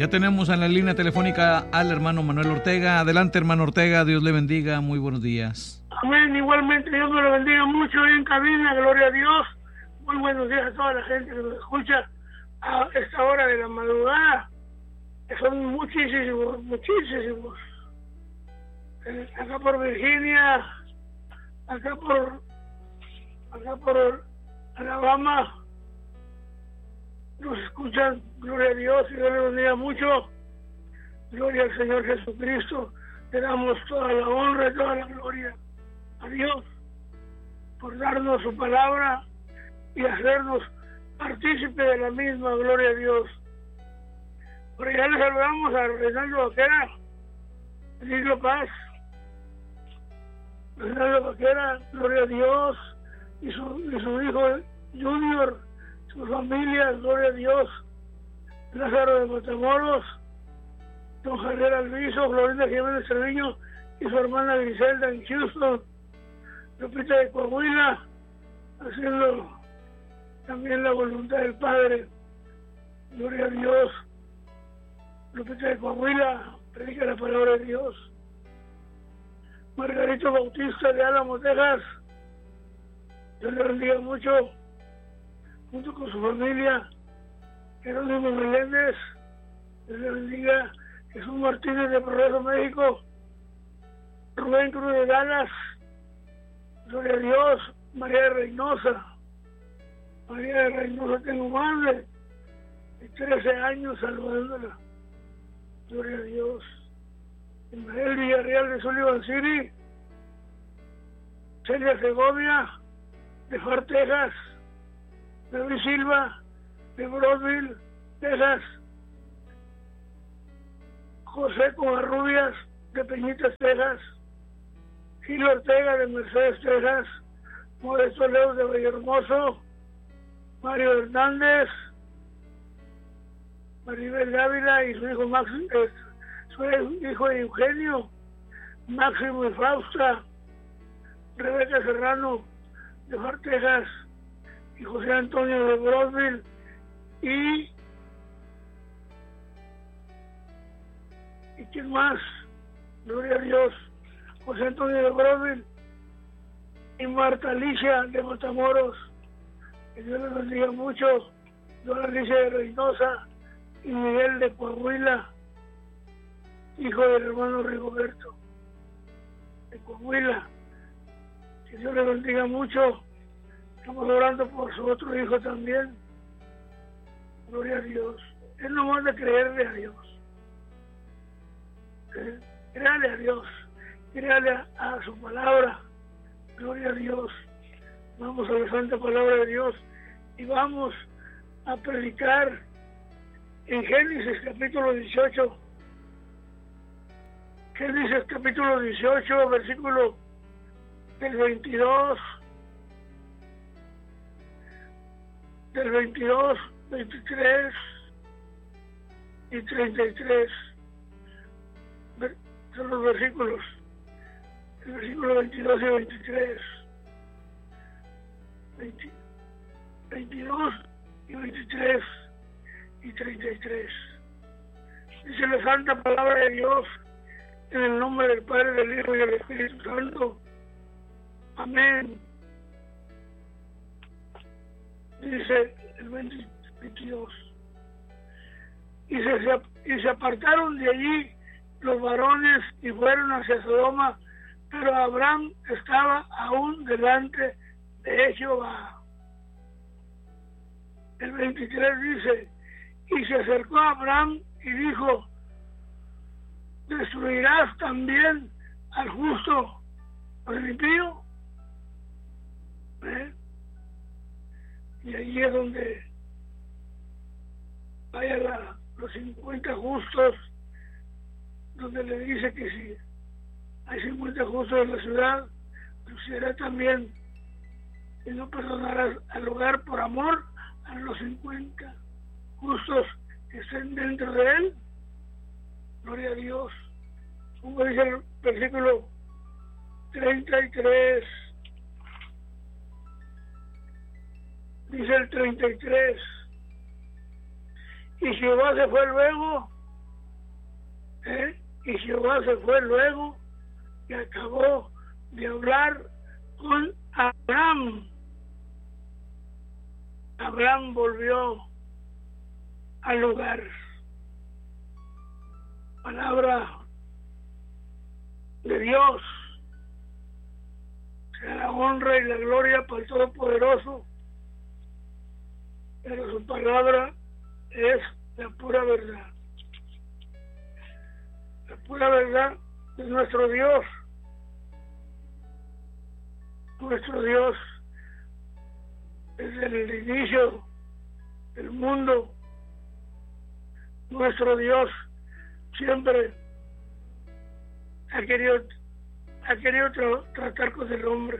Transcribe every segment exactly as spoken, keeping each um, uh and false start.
Ya tenemos en la línea telefónica al hermano Manuel Ortega. Adelante, hermano Ortega, Dios le bendiga, muy buenos días. Amén, igualmente Dios me lo bendiga mucho ahí en cabina, gloria a Dios. Muy buenos días a toda la gente que nos escucha a esta hora de la madrugada, que son muchísimos, muchísimos. Eh, acá por Virginia, acá por, acá por Alabama, nos escuchan, gloria a Dios, y Dios le bendiga mucho. Gloria al Señor Jesucristo, le damos toda la honra y toda la gloria a Dios por darnos su palabra y hacernos partícipe de la misma, gloria a Dios. Por allá le saludamos a Reinaldo Vaquera, Benigno Paz, Reinaldo Vaquera, gloria a Dios, y su, y su hijo Junior, su familia, gloria a Dios, Lázaro de Matamoros, don Javier Alviso, Florinda Jiménez Cerviño y su hermana Griselda en Houston, Lupita de Coahuila, haciendo también la voluntad del Padre, gloria a Dios. Lupita de Coahuila predica la palabra de Dios. Margarito Bautista de Álamo, Texas, Dios le bendiga mucho, junto con su familia. Jerónimo Meléndez, Dios le bendiga. Jesús Martínez de Progreso, México. Rubén Cruz de Dallas, gloria a Dios. María de Reynosa, María de Reynosa, tengo más de trece años saludándola, gloria a Dios. Ismael Villarreal de Sullivan City, Celia Segovia de Far, Texas, David Silva de Broadville, Texas, José Covarrubias de Peñitas, Texas, Gil Ortega de Mercedes, Texas, Modesto Leos de Vallehermoso, Mario Hernández, Maribel Dávila y su hijo Max, eh, su hijo Eugenio, Máximo y Fausta, Rebeca Serrano de Far, Texas, y José Antonio de Broadville, y ¿y quién más? Gloria a Dios, José Antonio de Broadville y Marta Alicia de Matamoros. Que Dios les bendiga mucho. Dona Alicia de Reynosa y Miguel de Coahuila, hijo del hermano Rigoberto de Coahuila. Que Dios les bendiga mucho. Estamos orando por su otro hijo también. Gloria a Dios. Es nomás de creerle a Dios. ¿Eh? Créale a Dios. Créale a, a su palabra. Gloria a Dios. Vamos a la santa palabra de Dios y vamos a predicar en Génesis capítulo dieciocho. Génesis capítulo dieciocho, versículo del veintidós, del veintidós, veintitrés y treinta y tres. Son los versículos, el versículo veintidós y veintitrés. veinte, veintidós y veintitrés y treinta y tres. Dice la santa palabra de Dios, en el nombre del Padre, del Hijo y del Espíritu Santo. Amén. Dice el veintidós. Y se, y se apartaron de allí los varones y fueron hacia Sodoma, pero Abraham estaba aún delante de Jehová. El veintitrés dice, y se acercó a Abraham y dijo, ¿destruirás también al justo por el impío? ¿Eh? Y ahí es donde vaya la, los cincuenta justos, donde le dice que si hay cincuenta justos en la ciudad, será también, y no perdonarás al hogar por amor a los cincuenta justos que estén dentro de él. Gloria a Dios. Como dice el versículo treinta y tres, dice el treinta y tres, y Jehová se fue luego ¿eh? Y Jehová se fue luego y acabó de hablar con Abraham. Abraham volvió al lugar. Palabra de Dios. Sea la honra y la gloria para el Todopoderoso, pero su palabra es la pura verdad. La pura verdad de nuestro Dios. Nuestro Dios, desde el inicio del mundo, nuestro Dios siempre ha querido, ha querido tra- tratar con el hombre,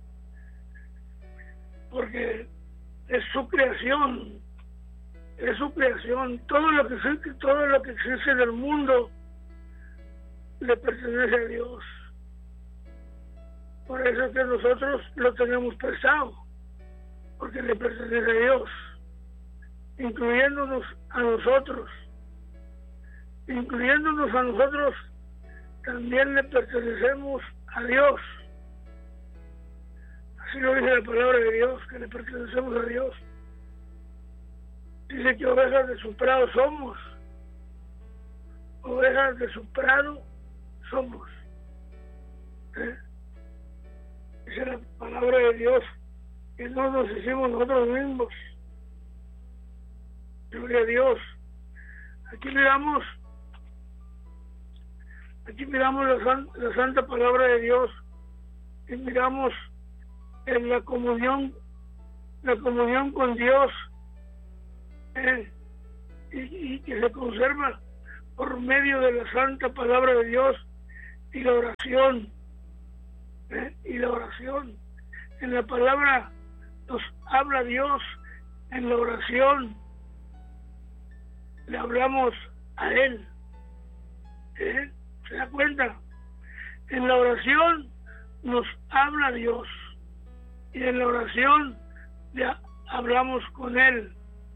porque es su creación, es su creación. Todo lo que existe, todo lo que existe en el mundo le pertenece a Dios. Por eso es que nosotros lo tenemos prestado, porque le pertenece a Dios, incluyéndonos a nosotros. Incluyéndonos a nosotros, también le pertenecemos a Dios. Así lo dice la palabra de Dios, que le pertenecemos a Dios. Dice que ovejas de su prado somos. Ovejas de su prado somos. ¿Eh? Dice la palabra de Dios que no nos hicimos nosotros mismos. Gloria a Dios. Aquí miramos, aquí miramos la, san, la santa palabra de Dios y miramos en la comunión, la comunión con Dios, eh, y, y que se conserva por medio de la santa palabra de Dios y la oración. ¿Eh? Y la oración. En la palabra nos habla Dios, en la oración le hablamos a Él. ¿Eh? ¿Se da cuenta? En la oración nos habla Dios y en la oración le hablamos con Él.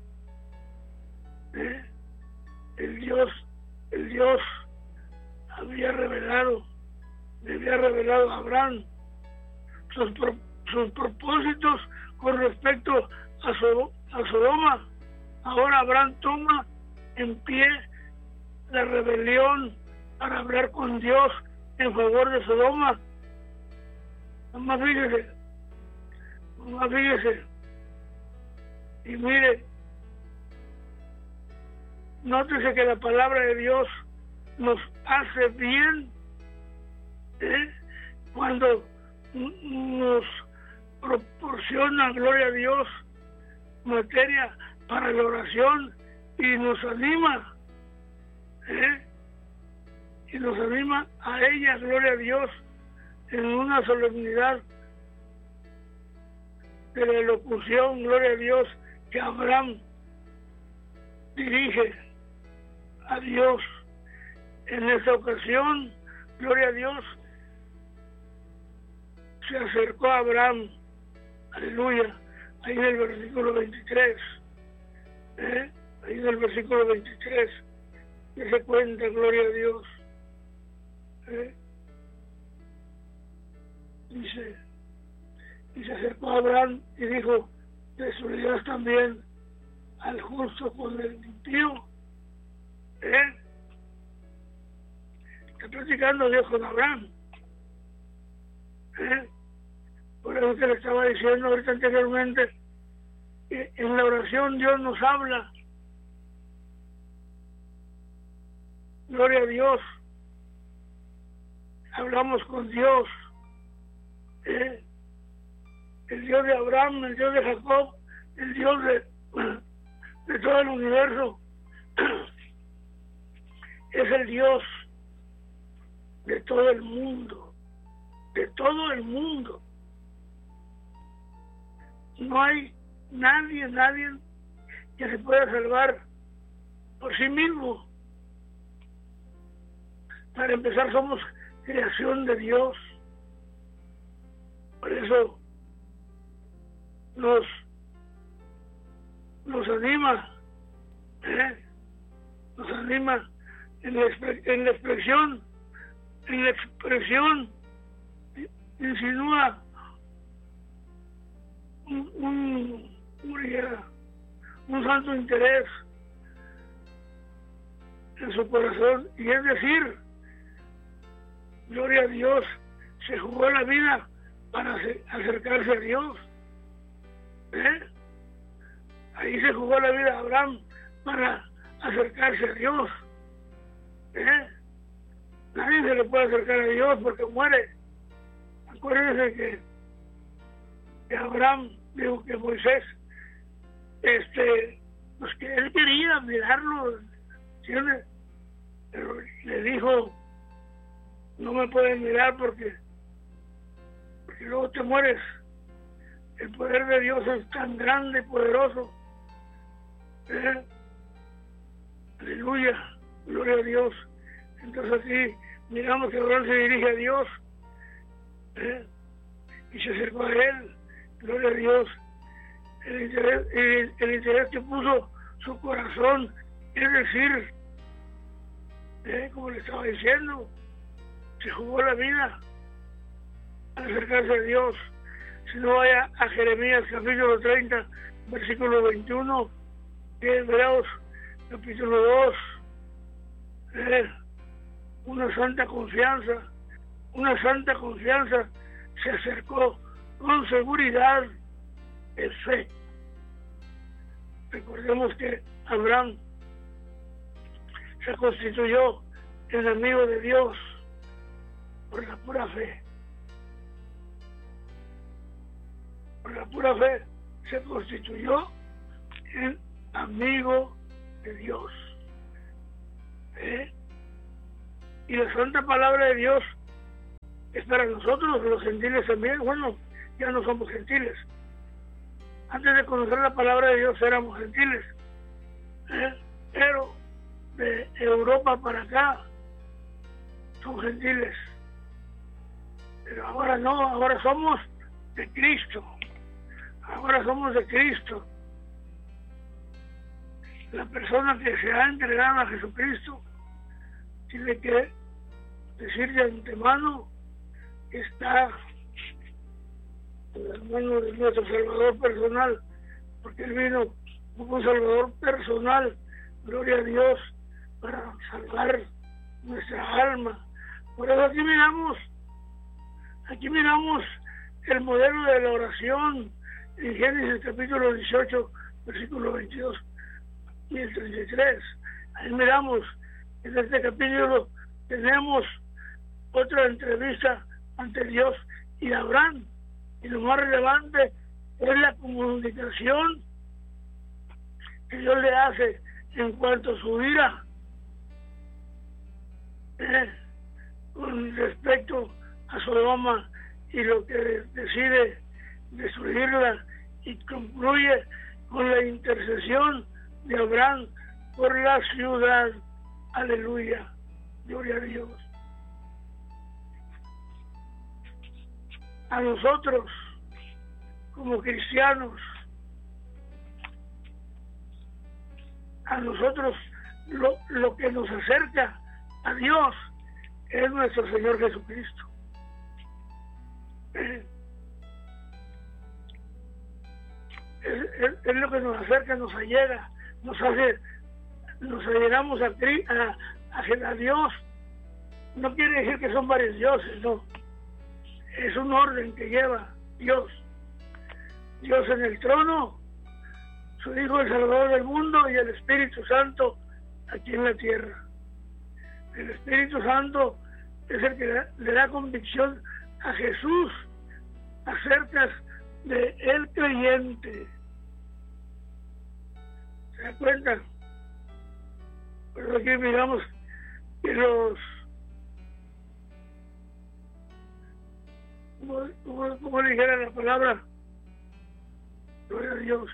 ¿Eh? El Dios, el Dios había revelado le había revelado a Abraham sus, pro, sus propósitos con respecto a, so, a Sodoma. Ahora Abraham toma en pie la rebelión para hablar con Dios en favor de Sodoma. Nomás fíjese, nomás fíjese, y mire, nótese que la palabra de Dios nos hace bien, ¿eh? Cuando nos proporciona, gloria a Dios, materia para la oración y nos anima, ¿eh? y nos anima a ella, gloria a Dios, en una solemnidad de la locución, gloria a Dios, que Abraham dirige a Dios. En esta ocasión, gloria a Dios, se acercó a Abraham, aleluya, ahí en el versículo veintitrés, ¿eh? ahí en el versículo veintitrés, que se cuenta, gloria a Dios, ¿eh? dice, y se acercó a Abraham y dijo, ¿destruirás también al justo con el impío? ¿Eh? Está platicando Dios con Abraham. ¿Eh? Por eso que le estaba diciendo ahorita anteriormente, que en la oración Dios nos habla. Gloria a Dios. Hablamos con Dios. ¿Eh? El Dios de Abraham, el Dios de Jacob, el Dios de, de todo el universo. Es el Dios de todo el mundo, de todo el mundo. No hay nadie, nadie que se pueda salvar por sí mismo. Para empezar, somos creación de Dios. Por eso nos, nos anima, ¿eh? nos anima en la, en la expresión, en la expresión insinúa un, un, un, un santo interés en su corazón, y es decir, gloria a Dios, se jugó la vida para acercarse a Dios. ¿Eh? Ahí se jugó la vida Abraham para acercarse a Dios. ¿Eh? Nadie se le puede acercar a Dios porque muere. Acuérdense que, que Abraham dijo que Moisés, este, pues que él quería mirarlo, ¿sí? Pero le dijo, no me pueden mirar porque, porque luego te mueres. El poder de Dios es tan grande y poderoso. ¿Eh? Aleluya, gloria a Dios. Entonces aquí miramos que Abraham se dirige a Dios, ¿eh? y se acercó a él, gloria a Dios. El interés, el, el interés que puso su corazón, es decir, ¿eh? como le estaba diciendo, se jugó la vida al acercarse a Dios. Si no, vaya a Jeremías capítulo treinta, versículo veintiuno, y Hebreos capítulo dos, ¿eh? una santa confianza, una santa confianza se acercó con seguridad en fe. Recordemos que Abraham se constituyó en amigo de Dios por la pura fe. Por la pura fe se constituyó en amigo de Dios. ¿Eh? Y la santa palabra de Dios es para nosotros, los gentiles también. Bueno, ya no somos gentiles. Antes de conocer la palabra de Dios éramos gentiles. ¿Eh? Pero de Europa para acá son gentiles. Pero ahora no, ahora somos de Cristo. Ahora somos de Cristo. La persona que se ha entregado a Jesucristo tiene que decir de antemano que está en las manos de nuestro Salvador personal, porque Él vino como un Salvador personal, gloria a Dios, para salvar nuestra alma. Por eso aquí miramos, aquí miramos el modelo de la oración en Génesis capítulo dieciocho, versículo veintidós y el treinta y tres. Ahí miramos, en este capítulo tenemos otra entrevista ante Dios y Abraham, y lo más relevante es la comunicación que Dios le hace en cuanto a su ira eh, con respecto a Sodoma y lo que decide destruirla, y concluye con la intercesión de Abraham por la ciudad. Aleluya, gloria a Dios. A nosotros, como cristianos, a nosotros lo, lo que nos acerca a Dios es nuestro Señor Jesucristo. Es, es, es lo que nos acerca, nos allega, nos hace, nos allegamos a, a, a, a Dios. No quiere decir que son varios dioses, no. Es un orden que lleva Dios. Dios en el trono, su Hijo el Salvador del mundo, y el Espíritu Santo aquí en la tierra. El Espíritu Santo es el que le da convicción a Jesús acerca de el creyente. ¿Se da cuenta? Pero aquí miramos que los, como, como, como dijera la palabra, gloria a Dios.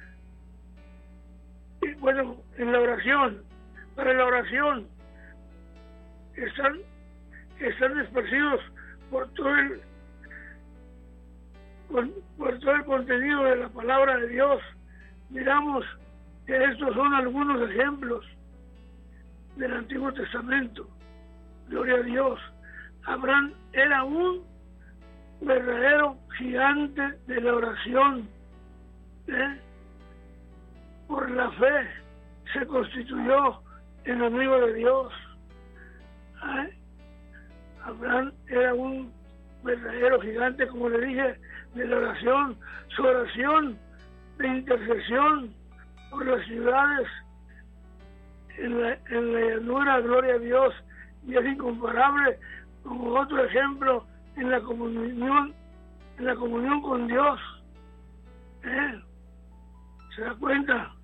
Y bueno, en la oración, para la oración, están, están esparcidos por todo el por, por todo el contenido de la palabra de Dios. Miramos que estos son algunos ejemplos. del Antiguo Testamento. Gloria a Dios. Abraham era un verdadero gigante de la oración. ¿eh? Por la fe se constituyó en amigo de Dios. ¿eh? Abraham era un verdadero gigante, como le dije, de la oración. Su oración de intercesión por las ciudades en la, en la llanura, gloria a Dios, y es incomparable como otro ejemplo en la comunión, en la comunión con Dios. ¿eh? ¿Se da cuenta?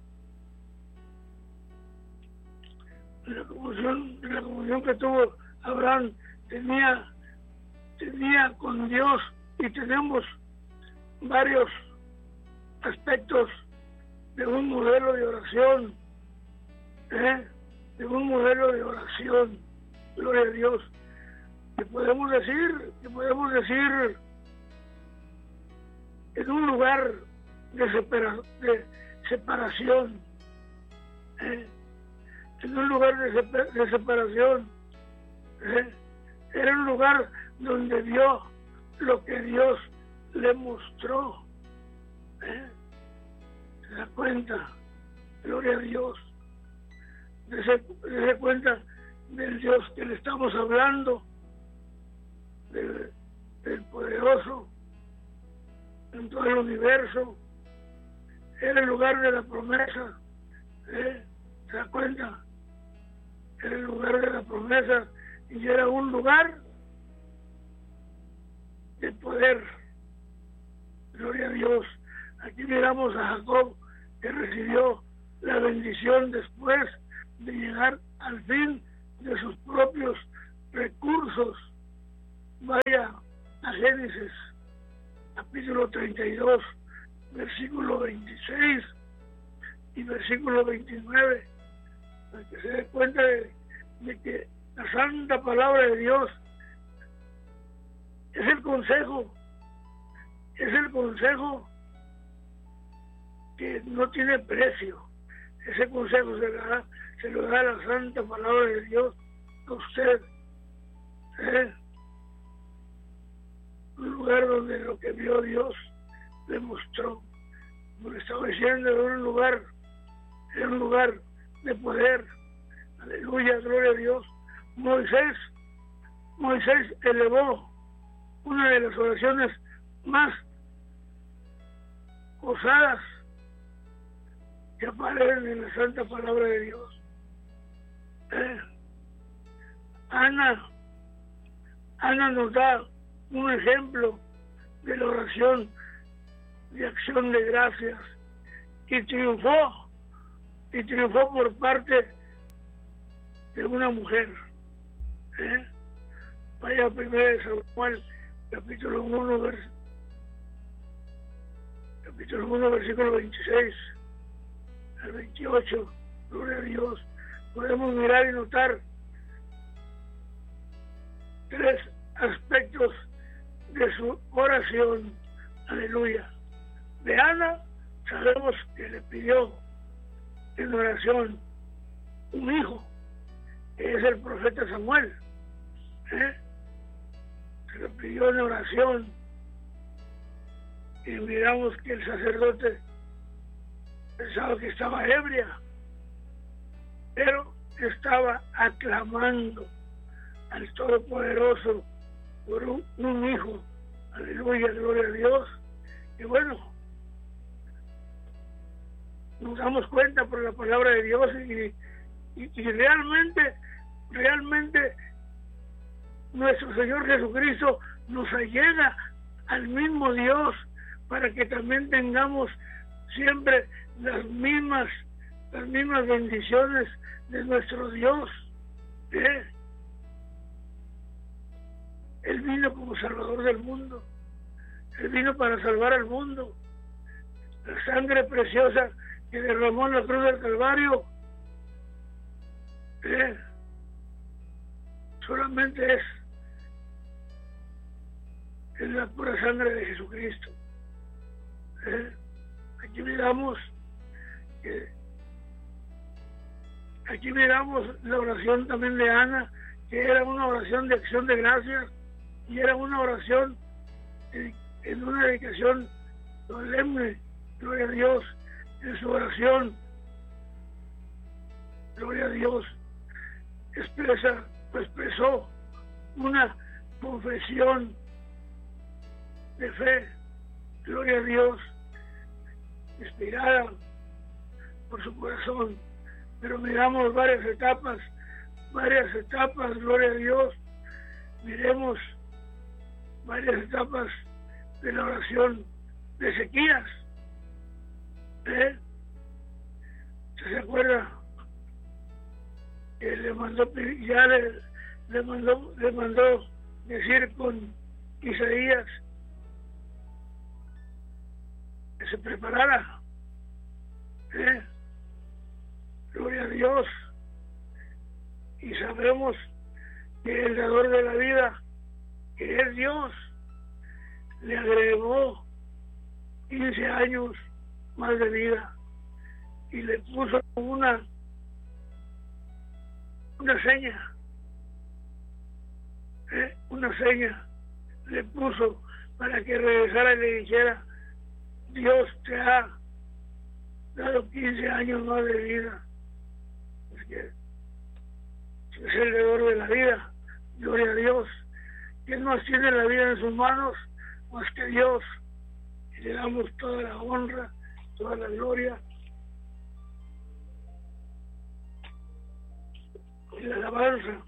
La comunión, la comunión que tuvo Abraham tenía, tenía con Dios, y tenemos varios aspectos de un modelo de oración, ¿eh? de un modelo de oración, gloria a Dios, que podemos decir, que podemos decir en un lugar de, separa, de separación, ¿eh? en un lugar de, separa, de separación, ¿eh? era un lugar donde vio lo que Dios le mostró. ¿eh? ¿Se da cuenta? Gloria a Dios. Se da cuenta del Dios que le estamos hablando, del, del poderoso en todo el universo. Era el lugar de la promesa. ¿eh? ¿Se da cuenta? Era el lugar de la promesa y era un lugar de poder. Gloria a Dios. Aquí miramos a Jacob, que recibió la bendición después de llegar al fin de sus propios recursos. Vaya a Génesis, capítulo treinta y dos, versículo veintiséis y versículo veintinueve, para que se dé cuenta de, de que la santa palabra de Dios es el consejo, es el consejo que no tiene precio. Ese consejo se lo da, se lo da la santa palabra de Dios a usted. ¿eh? Un lugar donde lo que vio Dios le mostró. Como le estaba diciendo, era un lugar, era un lugar de poder. Aleluya, gloria a Dios. Moisés, Moisés elevó una de las oraciones más osadas que aparecen en la santa palabra de Dios. ¿Eh? Ana, Ana nos da un ejemplo de la oración de acción de gracias, y triunfó, y triunfó por parte de una mujer. ¿Eh? Vaya a primera de Samuel, capítulo uno, vers... capítulo uno, versículo veintiséis al veintiocho. Gloria a Dios. Podemos mirar y notar tres aspectos de su oración. Aleluya. De Ana sabemos que le pidió en oración un hijo, que es el profeta Samuel. ¿Eh? Se le pidió en oración, y miramos que el sacerdote pensaba que estaba ebria, pero estaba aclamando al Todopoderoso por un, un hijo. Aleluya, gloria a Dios. Y bueno, nos damos cuenta por la palabra de Dios, y, y, y realmente, realmente nuestro Señor Jesucristo nos allega al mismo Dios, para que también tengamos siempre las mismas, las mismas bendiciones de nuestro Dios. ¿Eh? Él vino como Salvador del mundo. Él vino para salvar al mundo. La sangre preciosa que derramó en la cruz del Calvario, ¿eh? solamente es, es la pura sangre de Jesucristo. ¿Eh? Aquí miramos que Aquí miramos la oración también de Ana, que era una oración de acción de gracias y era una oración en, en una dedicación solemne. Gloria a Dios. En su oración, gloria a Dios, expresa, expresó una confesión de fe, gloria a Dios, inspirada por su corazón. Pero miramos varias etapas, varias etapas, gloria a Dios, miremos varias etapas de la oración de Ezequías. ¿Eh? ¿Se acuerda? Que le mandó, ya le, le mandó, le mandó decir con Isaías que se preparara. ¿Eh? Gloria a Dios. Y sabremos que el dador de la vida, que es Dios, le agregó quince años más de vida y le puso una una seña, ¿eh? una seña le puso para que regresara y le dijera: Dios te ha dado quince años más de vida. Es que es el dador de la vida, gloria a Dios. ¿Quién más tiene la vida en sus manos más que Dios? Y le damos toda la honra, toda la gloria y la alabanza.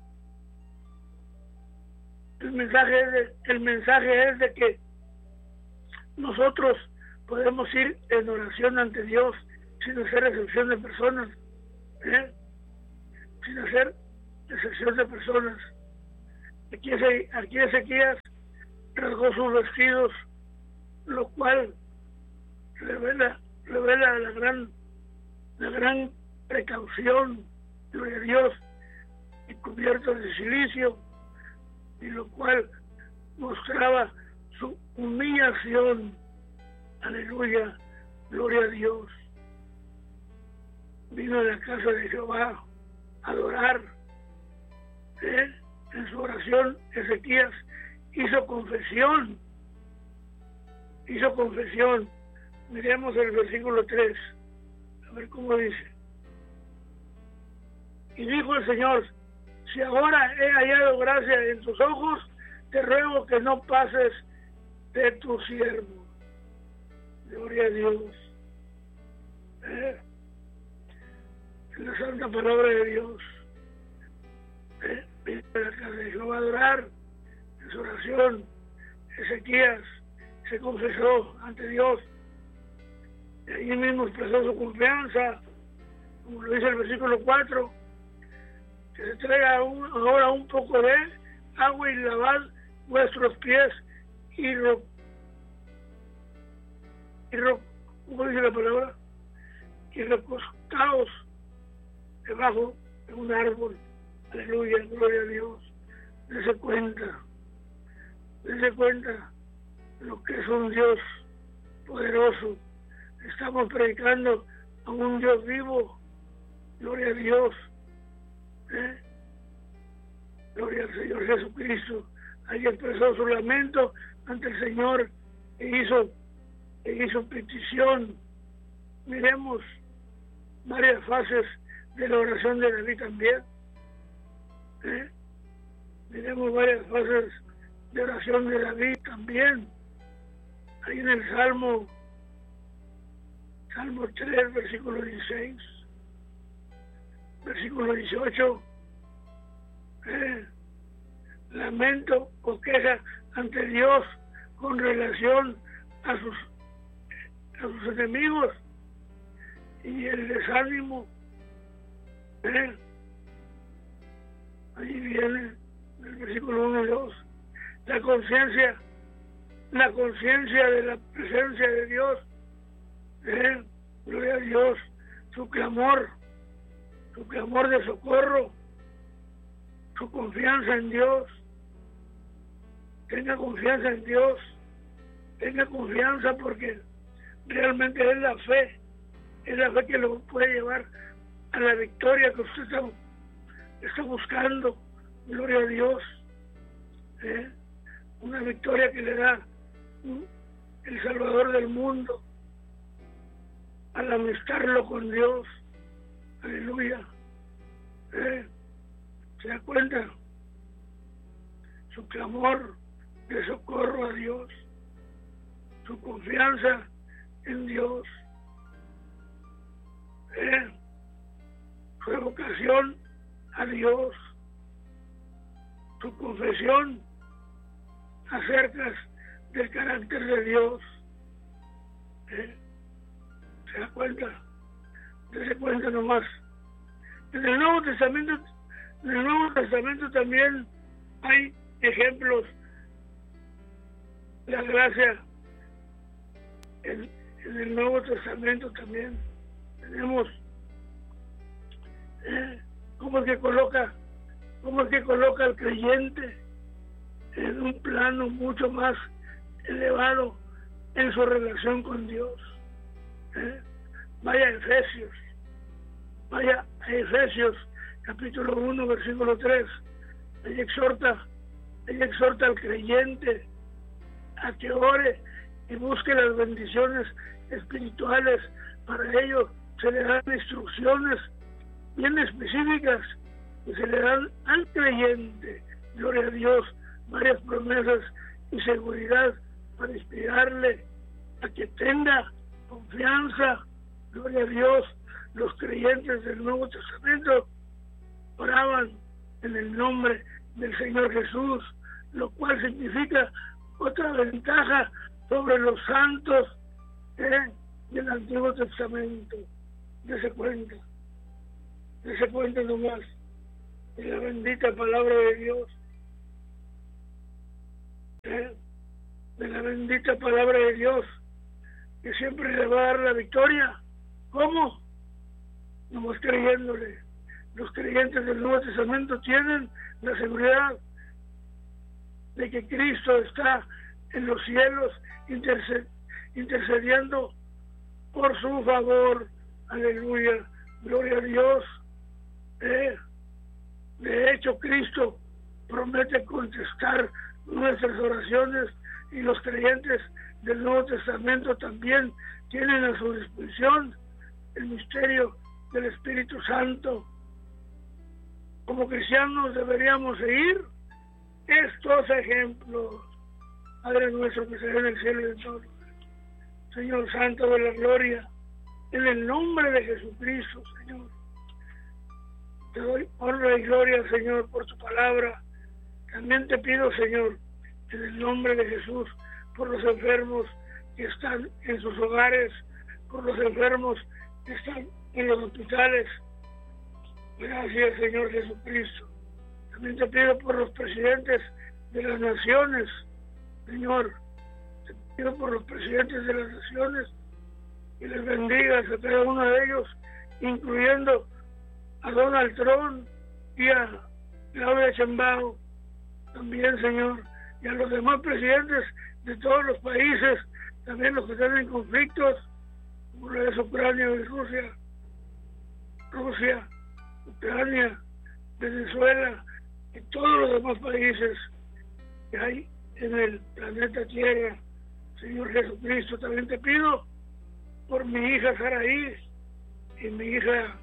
El mensaje es de, el mensaje es de que nosotros podemos ir en oración ante Dios sin hacer excepción de personas, ¿eh? sin hacer excepción de personas. Aquí, aquí Ezequías rasgó sus vestidos, lo cual revela revela la gran la gran precaución, gloria a Dios, y cubierto de silicio, y lo cual mostraba su humillación. Aleluya, gloria a Dios. Vino a la casa de Jehová a adorar. ¿Eh? En su oración Ezequías hizo confesión hizo confesión. Miremos el versículo tres, a ver cómo dice. Y dijo el Señor: si ahora he hallado gracia en tus ojos, te ruego que no pases de tu siervo. Gloria a Dios. ¿Eh? La santa palabra de Dios. ¿Eh? Vino a la casa de Jehová a adorar. En su oración Ezequías se confesó ante Dios, y ahí mismo expresó su confianza, como lo dice el versículo cuatro, que se traiga un, ahora un poco de agua y lavad vuestros pies y ro, y ro, ¿cómo dice la palabra? Y recostaos debajo de un árbol. Aleluya, gloria a Dios. Dese cuenta, dese cuenta lo que es un Dios poderoso. Estamos predicando a un Dios vivo. Gloria a Dios. ¿Eh? Gloria al Señor Jesucristo. Ahí expresó su lamento ante el Señor e hizo, e hizo petición. Miremos varias fases de la oración de David también. ¿Eh? Miremos varias fases de oración de David también. Ahí en el Salmo, Salmo tres, versículo dieciséis, versículo dieciocho, eh, lamento o queja ante Dios con relación a sus, a sus enemigos, y el desánimo, eh, ahí viene el versículo uno y dos, la conciencia, la conciencia de la presencia de Dios, eh, gloria a Dios, su clamor, su clamor de socorro, su confianza en Dios. Tenga confianza en Dios, tenga confianza, porque realmente es la fe, es la fe que lo puede llevar a la victoria que usted está, está buscando. Gloria a Dios. ¿Eh? Una victoria que le da el Salvador del mundo al amistarlo con Dios. Aleluya. ¿Eh? ¿Se da cuenta? Su clamor de socorro a Dios, su confianza en Dios, ¿eh? Su evocación a Dios, su confesión acerca del carácter de Dios. ¿Eh? ¿Se da cuenta? ¿Se cuenta nomás? En el Nuevo Testamento, en el Nuevo Testamento también hay ejemplos de la gracia. En, en el Nuevo Testamento también tenemos eh, cómo es que coloca, cómo es que coloca al creyente en un plano mucho más elevado en su relación con Dios. ¿Eh? Vaya a Efesios, vaya a Efesios capítulo uno, versículo tres. Ella exhorta, ella exhorta al creyente a que ore y busque las bendiciones espirituales. Para ello se le dan instrucciones bien específicas y se le dan al creyente, gloria a Dios, varias promesas y seguridad para inspirarle a que tenga confianza. Gloria a Dios. Los creyentes del Nuevo Testamento oraban en el nombre del Señor Jesús, lo cual significa otra ventaja sobre los santos ¿eh? del Antiguo Testamento. Dese cuenta, dese cuenta nomás de la bendita palabra de Dios, ¿eh? de la bendita palabra de Dios, que siempre le va a dar la victoria. ¿Cómo? Nomás creyéndole. Los creyentes del Nuevo Testamento tienen la seguridad de que Cristo está en los cielos interced, intercediendo por su favor. Aleluya, gloria a Dios. Eh, de hecho, Cristo promete contestar nuestras oraciones y los creyentes del Nuevo Testamento también tienen a su disposición el misterio del Espíritu Santo. Como cristianos deberíamos seguir estos ejemplos. Padre nuestro que estás en el cielo y en todo lugar, Señor Santo de la gloria, en el nombre de Jesucristo, Señor, te doy honra y gloria, Señor, por tu palabra. También te pido, Señor, en el nombre de Jesús, por los enfermos que están en sus hogares, por los enfermos que están en los hospitales. Gracias, Señor Jesucristo. También te pido por los presidentes de las naciones, Señor. Te pido por los presidentes de las naciones y les bendigas a cada uno de ellos, incluyendo a Donald Trump y a Claudia Sheinbaum. También, Señor, y a los demás presidentes de todos los países, también los que están en conflictos, como lo es Ucrania y Rusia, Rusia, Ucrania, Venezuela y todos los demás países que hay en el planeta Tierra. Señor Jesucristo, también te pido por mi hija Saraí y mi hija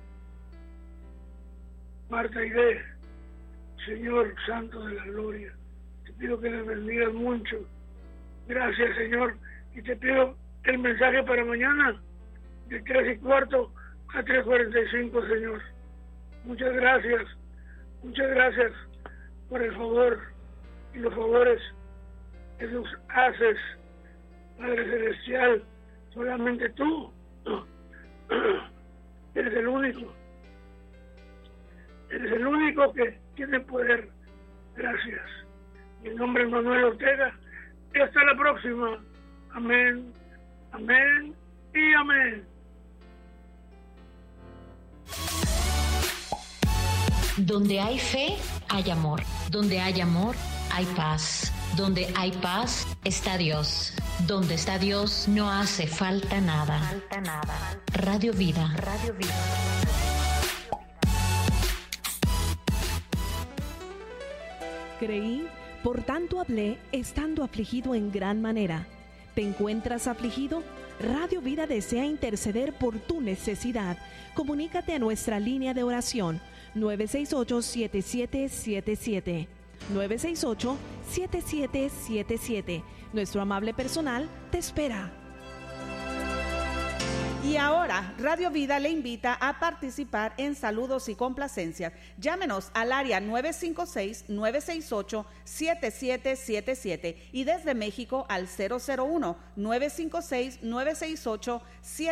Marta Ide, Señor Santo de la Gloria. Te pido que les bendigas mucho. Gracias, Señor. Y te pido el mensaje para mañana, de tres y cuarto a tres cuarenta y cinco, Señor. Muchas gracias. Muchas gracias por el favor y los favores que nos haces, Padre Celestial. Solamente tú eres el único. Eres el único que tiene poder. Gracias. Mi nombre es Manuel Ortega. Y hasta la próxima. Amén, amén y amén. Donde hay fe, hay amor. Donde hay amor, hay paz. Donde hay paz, está Dios. Donde está Dios, no hace falta nada. Falta nada. Radio Vida. Radio Vida. Creí, por tanto hablé, estando afligido en gran manera. ¿Te encuentras afligido? Radio Vida desea interceder por tu necesidad. Comunícate a nuestra línea de oración nueve seis ocho, siete siete siete siete. nueve seis ocho, siete siete siete siete. Nuestro amable personal te espera. Y ahora, Radio Vida le invita a participar en saludos y complacencias. Llámenos al área nueve cinco seis, nueve seis ocho, siete siete siete siete y desde México al cero cero uno, nueve cinco seis, nueve seis ocho, siete siete siete siete.